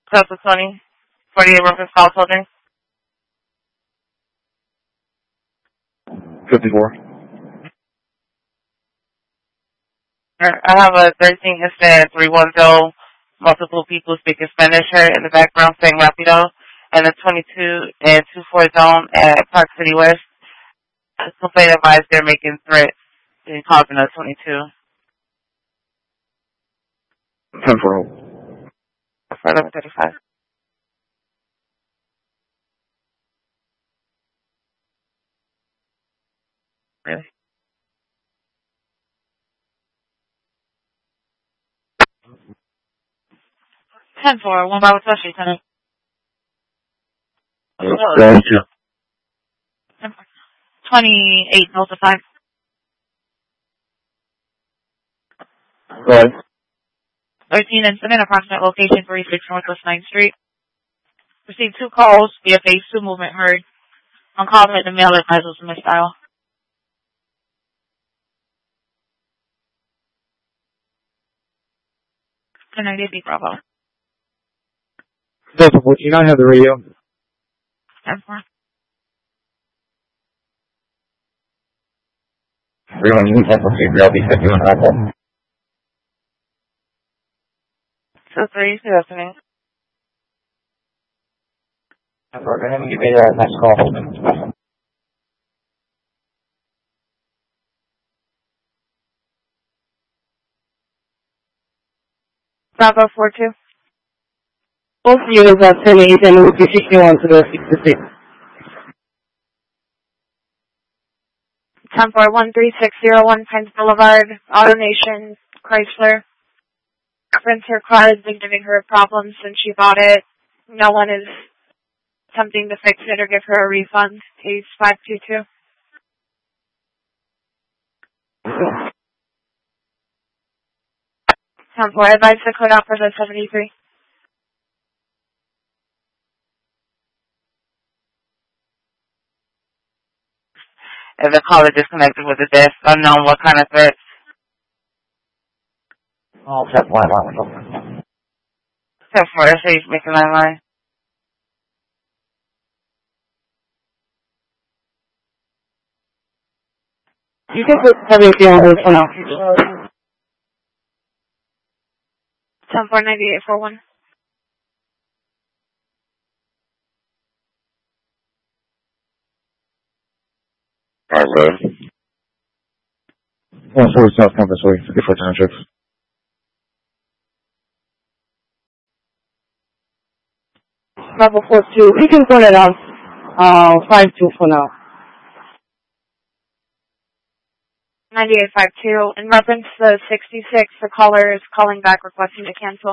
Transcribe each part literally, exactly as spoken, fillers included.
Delta twenty, forty-eight Rufus House Holding. fifty-four. I have a thirteen instead three one zero, multiple people speaking Spanish here in the background saying Rapido, and a twenty-two and two four zone at Park City West. Complaint advised they're making threats in causing a twenty-two. ten four. For eleven thirty-five. Really? ten four, one by West Street, Lieutenant. Thank you. twenty-eight, Delta five. Go ahead. thirteen incident, approximate location thirty-six Northwest ninth Street. Received two calls via phase two movement heard. On call at the mail advised was misdial. ten ninety-eight Bravo. Delta fourteen, I have the radio. ten four. three one zero, I'll be fifty-one Apple. two three, good afternoon. We're going to give you that next call. Bravo four two. Both units are ten eight and will be sixty-one to the sixty-six. ten four one three six zero one Pines Boulevard, AutoNation, Chrysler. Printer car has been giving her problems since she bought it. No one is attempting to fix it or give her a refund. Case five two two. ten four, advise the code out for the seventy-three. If the caller disconnected with the desk, unknown what kind of threats. I'll set one line. ten four, so he's making that line. You can put seventy-three on hold for now. ten four ninety-eight four one. Alright, sir. one forty South Campus Way, fifty-four Townships. Level four two. We can put it on uh, five two for now. ninety-eight five two. In reference to the sixty-six, the caller is calling back requesting to cancel.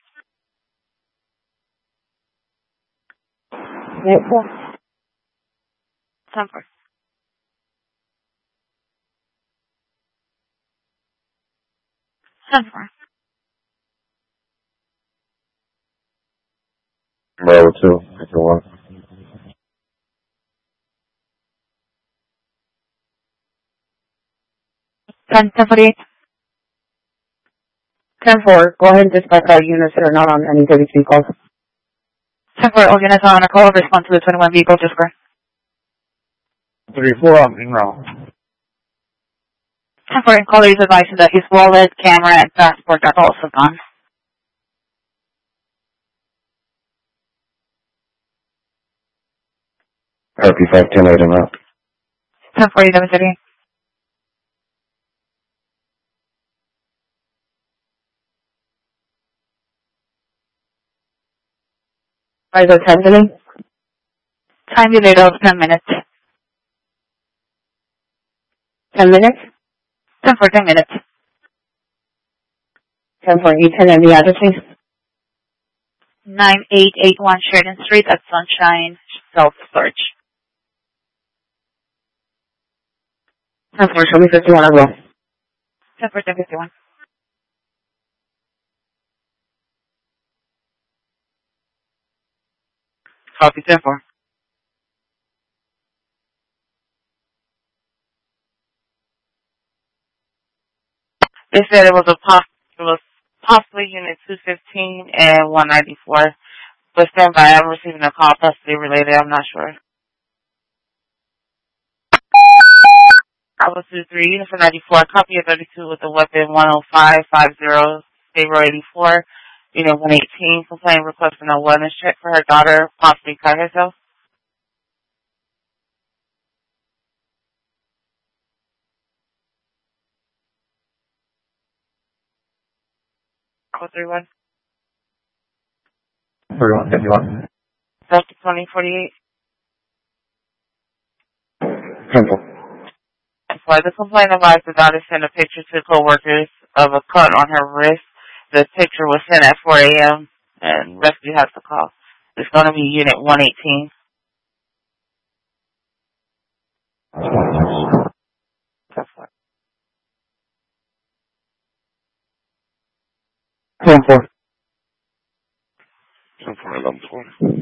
eight four. ten four. ten four. Bravo two, if you want. ten forty-eight. ten four. Go ahead and dispatch our units that are not on any thirty-three calls. ten four, all units on a call, respond to the twenty-one vehicle, just for. thirty-four, I'm in route. ten four, caller is advising that his wallet, camera, and passport are also gone. R P five ten eight in route. ten four, eleven thirty. Are you time delay? Time delay of ten minutes. ten minutes? ten four, ten minutes. ten four, eight ten, and the address, please? nine eight eight one Sheridan Street at Sunshine Self-Storage. ten four, show me fifty-one as well. ten four, ten fifty-one. Copy ten four. They said it was a pos- it was possibly unit two fifteen and one ninety-four. But stand by. I'm receiving a call, possibly related. I'm not sure. Alpha two three, Unit for ninety-four, copy of thirty-two with the weapon one oh five five zero, Zero eighty-four, Unit one eighteen, complaint requesting a wellness check for her daughter, possibly cut herself. Alpha three one. three one fifty-one. Delta twenty forty-eight. Simple. And for the complaint advised, the daughter sent a picture to co-workers of a cut on her wrist. The picture was sent at four a.m. and rescue has to call. It's going to be Unit one eighteen. That's what. ten four. ten four eleven four.